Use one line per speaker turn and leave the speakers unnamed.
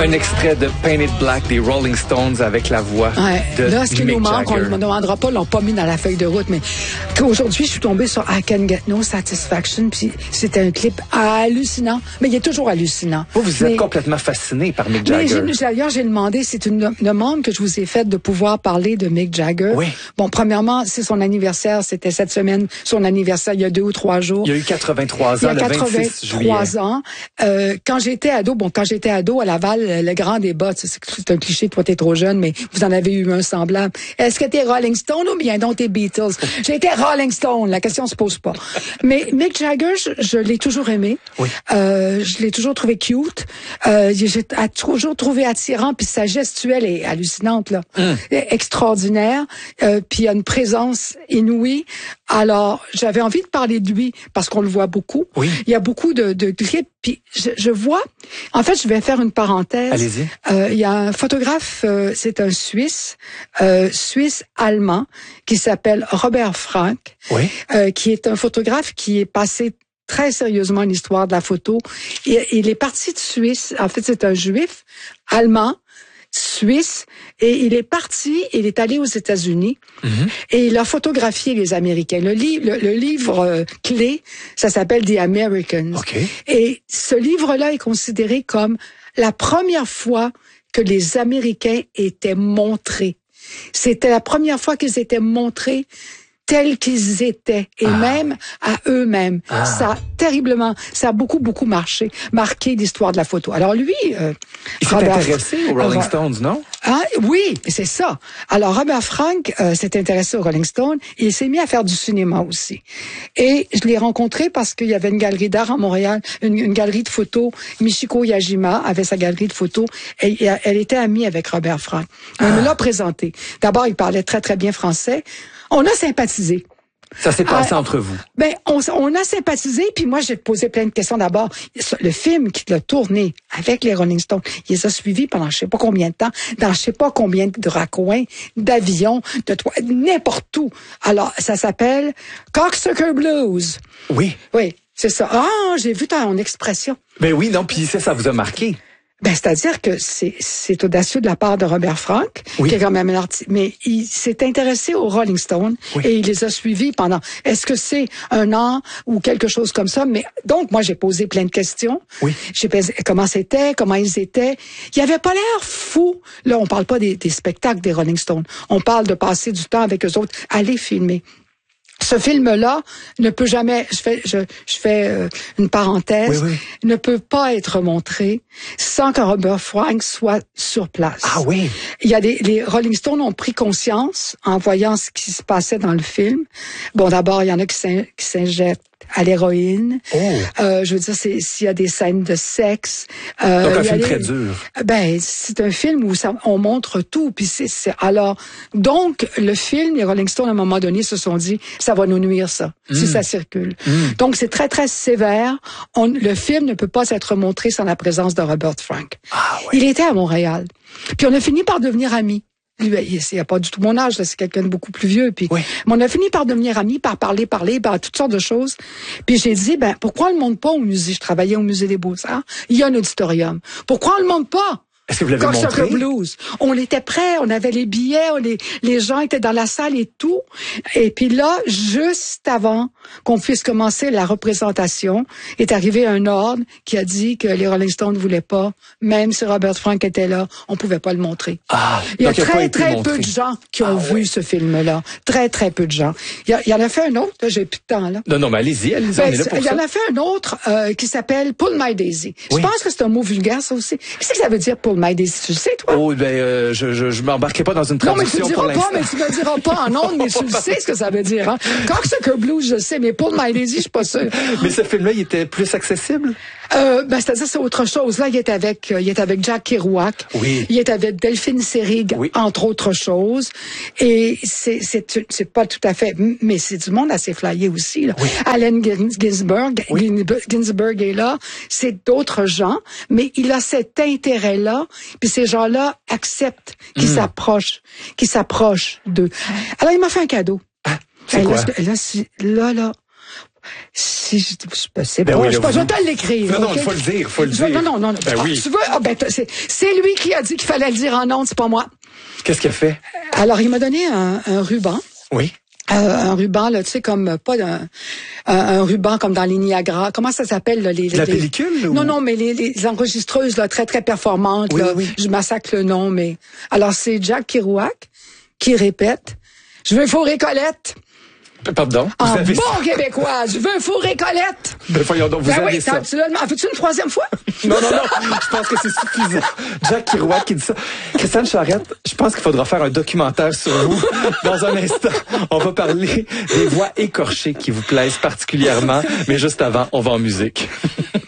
Un extrait de Painted Black des Rolling Stones avec la voix de
là, ce qui nous manque, on ne le demandera pas, l'ont pas mis dans la feuille de route, mais aujourd'hui, je suis tombée sur I Can Get No Satisfaction, puis c'était un clip hallucinant, mais il est toujours hallucinant.
Vous êtes complètement fasciné par Mick Jagger.
D'ailleurs, j'ai demandé, c'est une demande que je vous ai faite de pouvoir parler de Mick Jagger.
Oui.
Bon, premièrement, c'est son anniversaire, c'était cette semaine, son anniversaire, il y a 2 ou 3 jours.
Il y a eu 83 ans, le 26 juillet.
83 ans. Quand j'étais ado, à Laval, le grand débat, c'est un cliché, toi t'es trop jeune, mais vous en avez eu un semblable. Est-ce que t'es Rolling Stone ou bien donc t'es Beatles? J'étais Rolling Stone, la question se pose pas. Mais Mick Jagger, je l'ai toujours aimé.
Oui.
Je l'ai toujours trouvé cute. J'ai toujours trouvé attirant, puis sa gestuelle est hallucinante, là. Extraordinaire. Puis il y a une présence inouïe. Alors, j'avais envie de parler de lui, parce qu'on le voit beaucoup.
Oui.
Il y a beaucoup de clips, puis je vois... En fait, je vais faire une parenthèse.
Allez-y.
Il y a un photographe, c'est un Suisse-allemand, qui s'appelle Robert Frank,
Oui.
qui est un photographe qui est passé très sérieusement l'histoire de la photo. Il est parti de Suisse. En fait, c'est un juif allemand, suisse, et il est allé aux États-Unis, et il a photographié les Américains. Le livre clé, ça s'appelle The Americans.
Okay.
Et ce livre-là est considéré comme la première fois que les Américains étaient montrés. C'était la première fois qu'ils étaient montrés tels qu'ils étaient, et même à eux-mêmes. Ça a beaucoup marqué l'histoire de la photo. Alors lui,
il s'est intéressé aux Rolling Stones, non?
Oui, c'est ça. Alors Robert Frank s'est intéressé aux Rolling Stones et il s'est mis à faire du cinéma aussi. Et je l'ai rencontré parce qu'il y avait une galerie d'art à Montréal, une galerie de photos. Michiko Yajima avait sa galerie de photos et elle était amie avec Robert Frank. On me l'a présenté. D'abord, il parlait très très bien français. On a sympathisé.
Ça s'est passé entre vous?
On a sympathisé, puis moi, j'ai posé plein de questions. D'abord, le film qu'il a tourné avec les Rolling Stones, il les a suivis pendant je sais pas combien de temps, dans je sais pas combien de raccoins, d'avions, n'importe où. Alors, ça s'appelle Cocksucker Blues.
Oui.
Oui, c'est ça. J'ai vu ton expression.
Ben oui, non, puis ça vous a marqué.
C'est-à-dire que c'est audacieux de la part de Robert Frank, qui est quand même un artiste, mais il s'est intéressé aux Rolling Stones et il les a suivis pendant, est-ce que c'est 1 an ou quelque chose comme ça? Mais donc, moi, j'ai posé plein de questions.
Oui.
J'ai posé comment ils étaient. Il avait pas l'air fou. Là, on parle pas des spectacles des Rolling Stones. On parle de passer du temps avec eux autres, aller filmer. Ce film-là ne peut jamais, je fais une parenthèse, ne peut pas être montré sans que Robert Frank soit sur place.
Ah oui.
Les Rolling Stones ont pris conscience en voyant ce qui se passait dans le film. Bon, d'abord, il y en a qui s'injectent à l'héroïne. Je veux dire, s'il y a des scènes de sexe.
Donc un film très dur.
C'est un film où on montre tout. Puis alors, donc le film, les Rolling Stones à un moment donné se sont dit, ça va nous nuire ça, si ça circule. Donc c'est très très sévère. Le film ne peut pas être montré sans la présence de Robert Frank. Il était à Montréal. Puis on a fini par devenir amis. Lui, il n'a pas du tout mon âge, c'est quelqu'un de beaucoup plus vieux. Puis, mais on a fini par devenir amis, par parler, par toutes sortes de choses. Puis j'ai dit, pourquoi on le monte pas au musée? Je travaillais au musée des Beaux-Arts. Il y a un auditorium. Pourquoi on le monte pas?
Est-ce que vous l'avez montré?
Cocksucker Blues. On était prêts, on avait les billets, les gens étaient dans la salle et tout. Et puis là, juste avant qu'on puisse commencer la représentation, est arrivé un ordre qui a dit que les Rolling Stones ne voulaient pas, même si Robert Frank était là, on pouvait pas le montrer. Il y a très peu de gens qui ont vu ce film-là. Très, très peu de gens. Il y en a fait un autre, là, j'ai plus de temps, là.
Non, mais allez-y, on est là pour ça.
Il y en a fait un autre qui s'appelle Pull My Daisy. Je pense que c'est un mot vulgaire, ça aussi. Qu'est-ce que ça veut dire, Pull My Daisy? Tu le sais, toi?
Je m'embarquerai pas dans une traduction pour l'instant.
Non, mais tu me diras pas en ondes, mais tu le sais ce que ça veut dire, hein. Cocksucker Blues, je sais, mais Pull My Daisy, je suis pas sûre.
Mais ce film-là, il était plus accessible?
C'est-à-dire, c'est autre chose. Là, il est avec Jack Kerouac.
Oui.
Il est avec Delphine Seyrig, entre autres choses. Et c'est pas tout à fait, mais c'est du monde assez flyé aussi, là. Allen Ginsberg est là. C'est d'autres gens, mais il a cet intérêt-là. Puis ces gens-là acceptent qu'ils s'approchent d'eux. Alors, il m'a fait un cadeau.
C'est quoi?
Là, Si je sais
Ben
pas,
oui,
je
là,
vais te l'écrire.
Non,
OK?
faut le dire.
Non.
Ben oui.
Tu vois, c'est lui qui a dit qu'il fallait le dire en ondes, c'est pas moi.
Qu'est-ce qu'il a fait?
Alors, il m'a donné un ruban.
Oui.
Un ruban, là, tu sais, comme, pas un ruban comme dans les Niagara. Comment ça s'appelle, là,
La pellicule?
Non, mais les enregistreuses, là, très, très performantes,
oui,
là.
Oui.
Je massacre le nom, mais. Alors, c'est Jack Kerouac qui répète. Je veux fourrer Colette.
Pardon?
En bon québécois, je veux fourrer Colette.
Ben voyons donc, vous avez ça.
Tu l'as demandé. Fais-tu une troisième fois?
Non, je pense que c'est suffisant. Jack Kerouac qui dit ça. Christiane Charette, je pense qu'il faudra faire un documentaire sur vous. Dans un instant, on va parler des voix écorchées qui vous plaisent particulièrement. Mais juste avant, on va en musique.